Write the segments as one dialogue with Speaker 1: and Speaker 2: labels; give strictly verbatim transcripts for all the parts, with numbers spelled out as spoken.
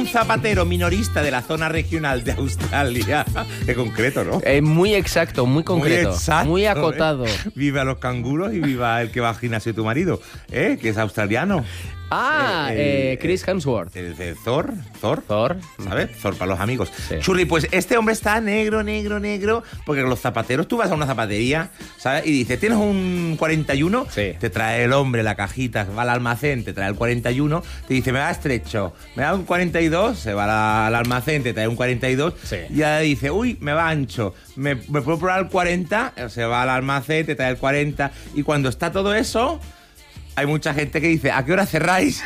Speaker 1: zapatero minorista de la zona regional de Australia. Qué concreto, ¿no?
Speaker 2: Eh, muy exacto, muy concreto.
Speaker 1: Muy exacto,
Speaker 2: muy acotado.
Speaker 1: ¿eh? Viva los canguros y viva el que va al gimnasio de tu marido, ¿eh? Que es australiano.
Speaker 2: Ah, eh, eh, Chris Hemsworth.
Speaker 1: El de Thor, Thor.
Speaker 2: Thor.
Speaker 1: ¿Sabes? Thor para los amigos.
Speaker 2: Sí.
Speaker 1: Churri, pues este hombre está negro, negro, negro, porque los zapateros, tú vas a una zapatería, ¿sabes? Y dices, ¿tienes un cuarenta y uno?
Speaker 2: Sí.
Speaker 1: Te trae el hombre la cajita, va al almacén, te trae el cuarenta y uno, te dice, me da estrecho, me da un cuarenta y dos, se va al almacén, te trae un cuarenta y dos,
Speaker 2: Sí.
Speaker 1: y ya dice, uy, me va ancho, ¿me, me puedo probar el cuarenta? Se va al almacén, te trae el cuarenta, y cuando está todo eso... Hay mucha gente que dice, ¿a qué hora cerráis?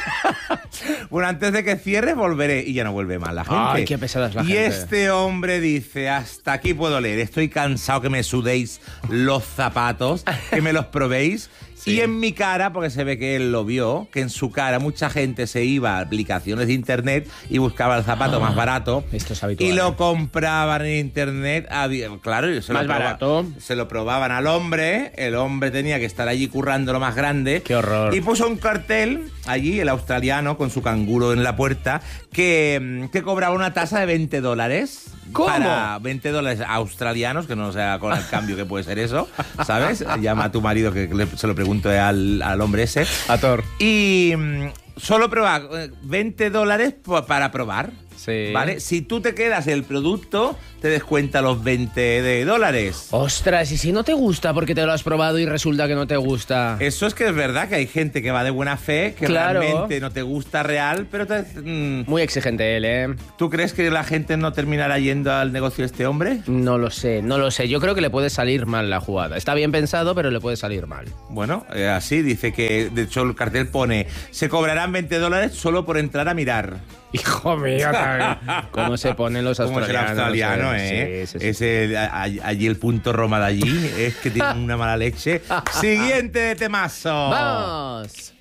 Speaker 1: Bueno, antes de que cierre volveré. Y ya no vuelve más la gente.
Speaker 2: Ay, qué pesada es la
Speaker 1: y
Speaker 2: gente.
Speaker 1: este hombre dice, hasta aquí puedo leer. Estoy cansado que me sudéis los zapatos, que me los probéis. Sí. Y en mi cara, porque se ve que él lo vio, que en su cara mucha gente se iba a aplicaciones de internet y buscaba el zapato ah, más barato.
Speaker 2: Esto es habitual.
Speaker 1: Y lo compraban en internet. Había, claro, se
Speaker 2: más
Speaker 1: lo
Speaker 2: barato.
Speaker 1: Proba, se lo probaban al hombre. El hombre tenía que estar allí currando lo más grande.
Speaker 2: Qué horror.
Speaker 1: Y puso un cartel allí, el australiano, con su canguro en la puerta, que, que cobraba una tasa de veinte dólares.
Speaker 2: ¿Cómo?
Speaker 1: Para veinte dólares australianos, que no sé con el cambio que puede ser eso, ¿sabes? Llama a tu marido, que le, se lo pregunto al, al hombre ese.
Speaker 2: A Thor.
Speaker 1: Y mmm, solo prueba veinte dólares para probar.
Speaker 2: Sí.
Speaker 1: ¿Vale? Si tú te quedas el producto, te descuenta los veinte de dólares.
Speaker 2: Ostras, ¿y si no te gusta porque te lo has probado y resulta que no te gusta?
Speaker 1: Eso es que es verdad que hay gente que va de buena fe, que
Speaker 2: claro.
Speaker 1: realmente no te gusta real, pero te, mmm,
Speaker 2: muy exigente él, ¿eh?
Speaker 1: ¿Tú crees que la gente no terminará yendo al negocio de este hombre?
Speaker 2: No lo sé, no lo sé. Yo creo que le puede salir mal la jugada. Está bien pensado, pero le puede salir mal.
Speaker 1: Bueno, eh, así dice que, de hecho, el cartel pone, se cobrarán veinte dólares solo por entrar a mirar.
Speaker 2: Hijo mío, también. ¿Cómo se ponen los australianos?
Speaker 1: Como es el australiano, ¿eh? Sí, sí, sí. Es el, allí el punto Roma de allí, es que tienen una mala leche. Siguiente de temazo.
Speaker 2: ¡Vamos!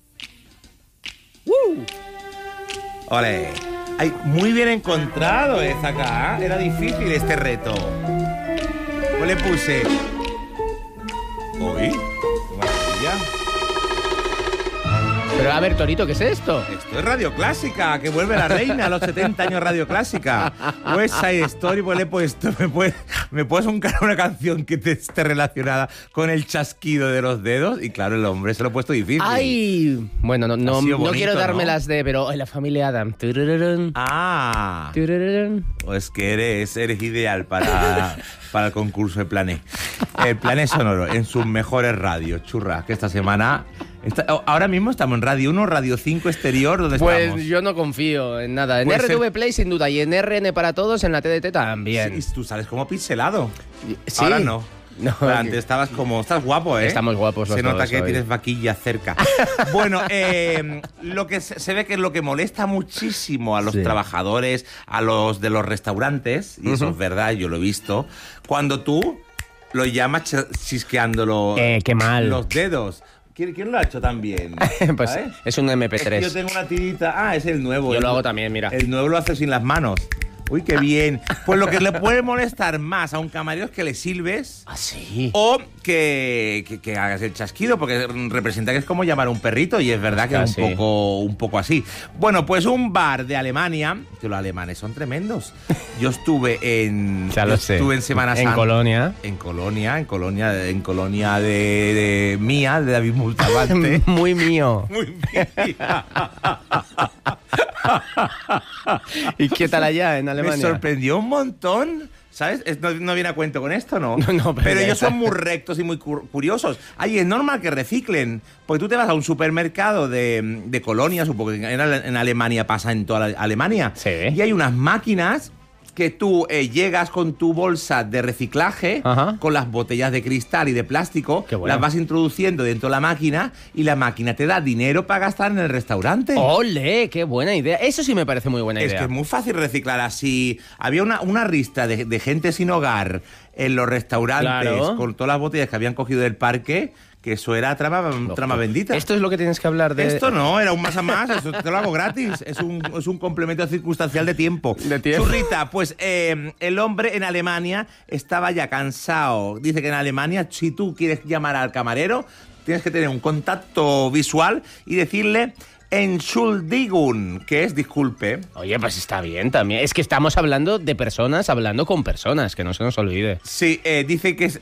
Speaker 1: ¡Uh! ¡Ole! Ay, muy bien encontrado es acá. Era difícil este reto. Pues le puse... ¡Uy! ¡Qué maravilla!
Speaker 2: Pero a ver, Torito, ¿qué es esto?
Speaker 1: Esto es Radio Clásica, que vuelve la reina a los setenta años Radio Clásica. West Side Story, pues le he puesto, me puedes, me puedes buscar una canción que te esté relacionada con el chasquido de los dedos. Y claro, el hombre se lo ha puesto difícil.
Speaker 2: ¡Ay! Bueno, no, no,
Speaker 1: bonito,
Speaker 2: no quiero dármelas
Speaker 1: ¿no?
Speaker 2: de, pero en la familia Adam.
Speaker 1: Ah. Pues que eres, eres ideal para, para el concurso de Plané. El Plané Sonoro, en sus mejores radios, churra, que esta semana... Está, ahora mismo estamos en Radio uno, Radio cinco Exterior, ¿dónde
Speaker 2: pues
Speaker 1: estamos?
Speaker 2: Pues yo no confío en nada. En
Speaker 1: pues
Speaker 2: R T V
Speaker 1: el...
Speaker 2: Play sin duda y en R N para todos en la T D T también.
Speaker 1: Sí, tú sales como pixelado.
Speaker 2: ¿Sí?
Speaker 1: Ahora no.
Speaker 2: No,
Speaker 1: antes estabas como... Estás guapo, ¿eh?
Speaker 2: Estamos guapos los
Speaker 1: Se nota
Speaker 2: dos
Speaker 1: que
Speaker 2: hoy.
Speaker 1: tienes vaquilla cerca. Bueno, eh, lo que se, se ve que es lo que molesta muchísimo a los sí. trabajadores, a los de los restaurantes, y uh-huh. eso es verdad, yo lo he visto, cuando tú lo llamas ch- chisqueando los,
Speaker 2: eh, qué mal.
Speaker 1: los dedos. ¿Quién, ¿Quién lo ha hecho también?
Speaker 2: Pues ¿sabes? Es un eme pe tres.
Speaker 1: Es que yo tengo una tirita... Ah, es el nuevo.
Speaker 2: Yo
Speaker 1: el,
Speaker 2: lo hago también, mira.
Speaker 1: El nuevo lo hace sin las manos. Uy, qué bien. Pues lo que le puede molestar más a un camarero es que le silbes.
Speaker 2: ¿Ah, sí?
Speaker 1: O que, que, que hagas el chasquido, porque representa que es como llamar a un perrito, y es verdad que es un poco, un poco así. Bueno, pues un bar de Alemania, que los alemanes son tremendos. Yo estuve en...
Speaker 2: Ya lo sé.
Speaker 1: Estuve en Semana Santa.
Speaker 2: En Colonia.
Speaker 1: En Colonia, en Colonia, en Colonia de, de mía, de David Multabante.
Speaker 2: Muy mío.
Speaker 1: Muy mía.
Speaker 2: ¿Y qué tal allá en Alemania?
Speaker 1: Me sorprendió un montón. ¿Sabes? No, no viene a cuento con esto, ¿no?
Speaker 2: No, no, pero
Speaker 1: pero ellos son muy rectos y muy curiosos. Ay, es normal que reciclen. Porque tú te vas a un supermercado de, de Colonia, supongo que en, en Alemania pasa en toda la, Alemania.
Speaker 2: Sí.
Speaker 1: Y hay unas máquinas que tú eh, llegas con tu bolsa de reciclaje,
Speaker 2: ajá,
Speaker 1: con las botellas de cristal y de plástico,
Speaker 2: bueno,
Speaker 1: las vas introduciendo dentro de la máquina y la máquina te da dinero para gastar en el restaurante.
Speaker 2: ¡Ole! ¡Qué buena idea! Eso sí me parece muy buena
Speaker 1: es
Speaker 2: idea.
Speaker 1: Es que es muy fácil reciclar así. Había una, una ristra de, de gente sin hogar en los restaurantes, claro, con todas las botellas que habían cogido del parque, que eso era trama, no, trama bendita.
Speaker 2: Esto es lo que tienes que hablar de...
Speaker 1: Esto no, era un más a más, eso te lo hago gratis. Es un, es un complemento circunstancial de tiempo.
Speaker 2: De tiempo.
Speaker 1: Churrita, pues eh, el hombre en Alemania estaba ya cansado. Dice que en Alemania, si tú quieres llamar al camarero, tienes que tener un contacto visual y decirle... Entschuldigung, que es disculpe.
Speaker 2: Oye, pues está bien también. Es que estamos hablando de personas hablando con personas, que no se nos olvide.
Speaker 1: Sí, eh, dice que es...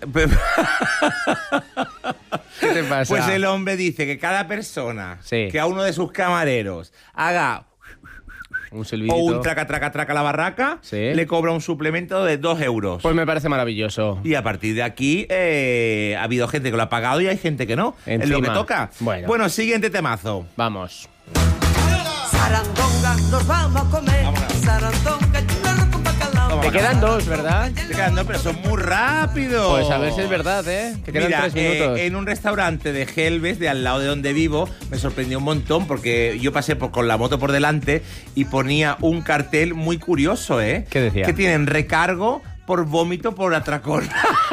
Speaker 2: ¿Qué te pasa?
Speaker 1: Pues el hombre dice que cada persona
Speaker 2: Sí.
Speaker 1: que a uno de sus camareros haga
Speaker 2: Un silbidito.
Speaker 1: o un traca, traca, traca a la barraca,
Speaker 2: Sí.
Speaker 1: le cobra un suplemento de dos euros.
Speaker 2: Pues me parece maravilloso.
Speaker 1: Y a partir de aquí eh, ha habido gente que lo ha pagado y hay gente que no. Es
Speaker 2: Encima.
Speaker 1: lo que toca.
Speaker 2: Bueno.
Speaker 1: bueno, siguiente temazo.
Speaker 2: Vamos.
Speaker 3: Sarandonga, nos vamos a comer.
Speaker 1: Vámonos.
Speaker 3: Sarandonga, churro con bacalao.
Speaker 1: Toma.
Speaker 2: Te quedan dos, ¿verdad?
Speaker 1: Te quedan dos, pero son muy rápidos.
Speaker 2: Pues a ver si es verdad, ¿eh? Que quedan
Speaker 1: Mira,
Speaker 2: tres minutos.
Speaker 1: eh, en un restaurante de Gelbes, de al lado de donde vivo, me sorprendió un montón porque yo pasé por, con la moto por delante y ponía un cartel muy curioso, ¿eh?
Speaker 2: ¿Qué decía?
Speaker 1: Que tienen recargo por vómito por atracón.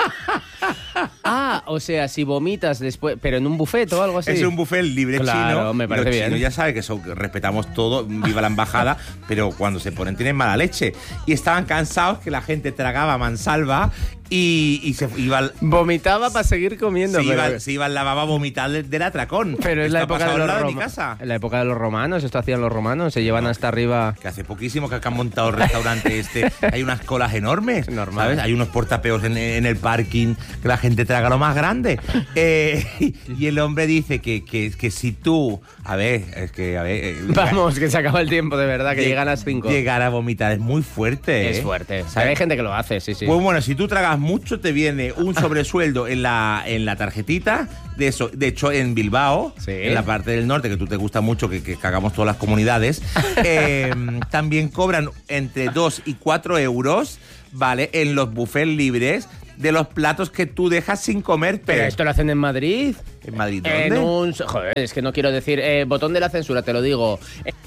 Speaker 2: Ah, o sea, si vomitas después, pero en un buffet o algo así.
Speaker 1: Es un buffet libre
Speaker 2: Claro,
Speaker 1: chino.
Speaker 2: me
Speaker 1: y
Speaker 2: parece
Speaker 1: los
Speaker 2: bien.
Speaker 1: chinos ya sabes que son- que respetamos todo, viva la embajada, pero cuando se ponen tienen mala leche. Y estaban cansados que la gente tragaba mansalva y, y se iba al-
Speaker 2: Vomitaba para seguir comiendo.
Speaker 1: se,
Speaker 2: pero...
Speaker 1: iba, se iba al lavabo a vomitar del, del atracón.
Speaker 2: Pero es la
Speaker 1: Esto ha
Speaker 2: época de
Speaker 1: pasado al
Speaker 2: los
Speaker 1: lado mi
Speaker 2: romanos.
Speaker 1: casa.
Speaker 2: En la época de los romanos, esto hacían los romanos, se llevan hasta arriba.
Speaker 1: Que hace poquísimo que han montado el restaurante este. Hay unas colas enormes.
Speaker 2: Normal.
Speaker 1: ¿Sabes? Hay unos portapeos en, en el parking que la gente traga lo más grande. Eh, y el hombre dice que, que, que si tú. A ver, es que. A ver, eh,
Speaker 2: Vamos, que se acaba el tiempo, de verdad, que
Speaker 1: lleg-
Speaker 2: llegan a las cinco.
Speaker 1: Llegar a vomitar es muy fuerte.
Speaker 2: Es
Speaker 1: ¿eh?
Speaker 2: fuerte.
Speaker 1: ¿Sabes?
Speaker 2: Pero hay gente que lo hace, sí, sí.
Speaker 1: Pues bueno, si tú tragas mucho, te viene un sobresueldo en la, en la tarjetita. De eso, de hecho, en Bilbao,
Speaker 2: Sí.
Speaker 1: en la parte del norte, que tú te gusta mucho, que, que cagamos todas las comunidades, eh, también cobran entre dos y cuatro euros, ¿vale? En los buffets libres de los platos que tú dejas sin comerte.
Speaker 2: Pero esto lo hacen en Madrid.
Speaker 1: ¿En Madrid dónde?
Speaker 2: En un... Joder, es que no quiero decir... eh, botón de la censura, te lo digo.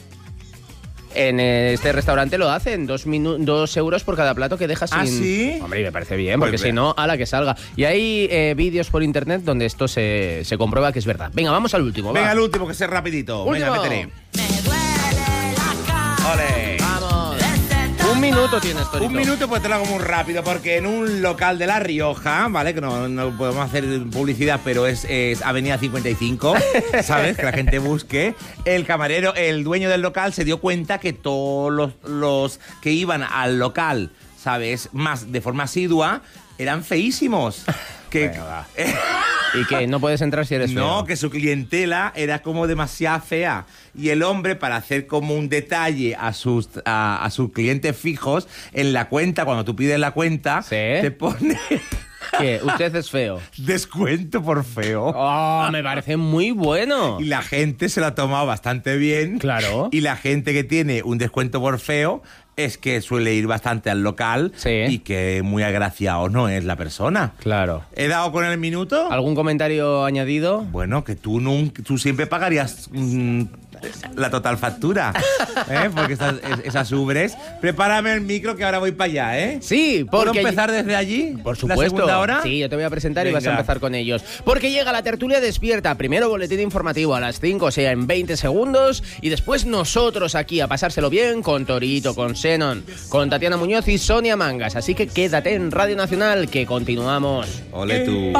Speaker 2: En este restaurante lo hacen, dos, minu- dos euros por cada plato que dejas sin...
Speaker 1: ¿Ah, sí?
Speaker 2: Hombre, y me parece bien, porque
Speaker 1: Pues
Speaker 2: si
Speaker 1: ve.
Speaker 2: no, a la que salga. Y hay eh, vídeos por internet donde esto se, se comprueba que es verdad. Venga, vamos al último,
Speaker 1: Venga,
Speaker 2: va.
Speaker 1: el último, que sea rapidito.
Speaker 2: Último.
Speaker 1: Venga, métele.
Speaker 3: Me duele la cara.
Speaker 1: Ole.
Speaker 2: Vamos. Un minuto tienes, Torito.
Speaker 1: Un minuto, pues te lo hago muy rápido, porque en un local de La Rioja, ¿vale? Que no, no podemos hacer publicidad, pero es, es Avenida cincuenta y cinco, ¿sabes? Que la gente busque. El camarero, el dueño del local, se dio cuenta que todos los, los que iban al local, ¿sabes? Más de forma asidua, eran feísimos. Que,
Speaker 2: Venga, va. ¿Y que no puedes entrar si eres feo?
Speaker 1: no, que su clientela era como demasiado fea. Y el hombre, para hacer como un detalle a sus, a, a sus clientes fijos, en la cuenta, cuando tú pides la cuenta,
Speaker 2: ¿Sí?
Speaker 1: te pone
Speaker 2: ¿Qué? Usted es feo.
Speaker 1: descuento por feo.
Speaker 2: Oh, me parece muy bueno.
Speaker 1: Y la gente se lo ha tomado bastante bien.
Speaker 2: Claro.
Speaker 1: Y la gente que tiene un descuento por feo es que suele ir bastante al local,
Speaker 2: Sí.
Speaker 1: y que muy agraciado no es la persona.
Speaker 2: Claro.
Speaker 1: ¿He dado con el minuto?
Speaker 2: ¿Algún comentario añadido?
Speaker 1: Bueno, que tú, nunca, tú siempre pagarías mm, la total factura, ¿eh? Porque esas, es- esas ubres. Prepárame el micro, que ahora voy para allá, ¿eh?
Speaker 2: Sí,
Speaker 1: ¿Puedo
Speaker 2: porque...
Speaker 1: empezar desde allí?
Speaker 2: Por
Speaker 1: ¿La
Speaker 2: supuesto.
Speaker 1: segunda hora?
Speaker 2: Sí, yo te voy a presentar y vas a
Speaker 1: Venga.
Speaker 2: empezar con ellos. Porque llega la tertulia despierta. Primero boletín informativo a las cinco, o sea, en veinte segundos. Y después nosotros aquí a pasárselo bien con Torito, con Xenon, con Tatiana Muñoz y Sonia Mangas. Así que quédate en Radio Nacional, que continuamos.
Speaker 1: Ole tú.